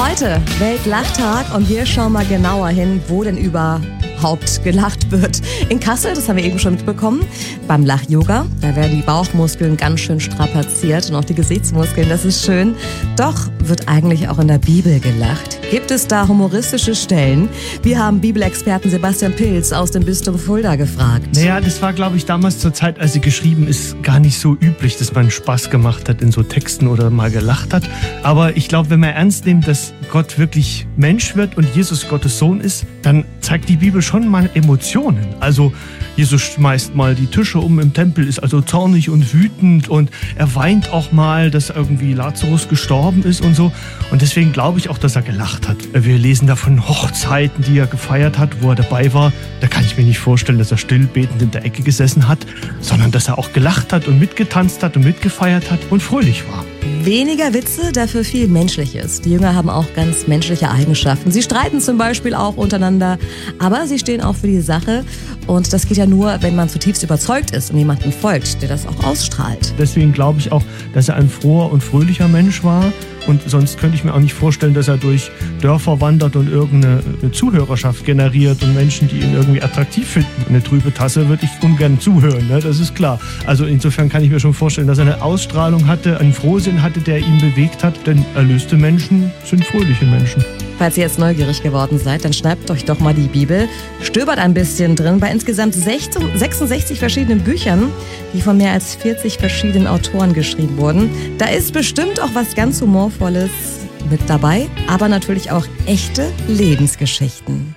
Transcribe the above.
Heute Weltlachttag und wir schauen mal genauer hin, wo denn überhaupt gelacht wird. In Kassel, das haben wir eben schon mitbekommen, beim Lach-Yoga, da werden die Bauchmuskeln ganz schön strapaziert und auch die Gesichtsmuskeln, das ist schön. Doch wird eigentlich auch in der Bibel gelacht. Gibt es da humoristische Stellen? Wir haben Bibelexperten Sebastian Pilz aus dem Bistum Fulda gefragt. Naja, das war, glaube ich, damals zur Zeit, als sie geschrieben ist, gar nicht so üblich, dass man Spaß gemacht hat in so Texten oder mal gelacht hat. Aber ich glaube, wenn man ernst nimmt, dass Gott wirklich Mensch wird und Jesus Gottes Sohn ist, dann zeigt die Bibel schon mal Emotionen. Also Jesus schmeißt mal die Tische um im Tempel, ist also zornig und wütend und er weint auch mal, dass irgendwie Lazarus gestorben ist und so. Und deswegen glaube ich auch, dass er gelacht hat. Wir lesen da von Hochzeiten, die er gefeiert hat, wo er dabei war. Da kann ich mir nicht vorstellen, dass er stillbetend in der Ecke gesessen hat, sondern dass er auch gelacht hat und mitgetanzt hat und mitgefeiert hat und fröhlich war. Weniger Witze, dafür viel Menschliches. Die Jünger haben auch ganz menschliche Eigenschaften. Sie streiten zum Beispiel auch untereinander, aber sie stehen auch für die Sache. Und das geht ja nur, wenn man zutiefst überzeugt ist und jemandem folgt, der das auch ausstrahlt. Deswegen glaube ich auch, dass er ein froher und fröhlicher Mensch war. Und sonst könnte ich mir auch nicht vorstellen, dass er durch Dörfer wandert und irgendeine Zuhörerschaft generiert und Menschen, die ihn irgendwie attraktiv finden. Eine trübe Tasse würde ich ungern zuhören, ne? Das ist klar. Also insofern kann ich mir schon vorstellen, dass er eine Ausstrahlung hatte, einen Frohsinn hatte, der ihn bewegt hat. Denn erlöste Menschen sind fröhliche Menschen. Falls ihr jetzt neugierig geworden seid, dann schnappt euch doch mal die Bibel, stöbert ein bisschen drin bei insgesamt 66 verschiedenen Büchern, die von mehr als 40 verschiedenen Autoren geschrieben wurden. Da ist bestimmt auch was ganz Humorvolles mit dabei, aber natürlich auch echte Lebensgeschichten.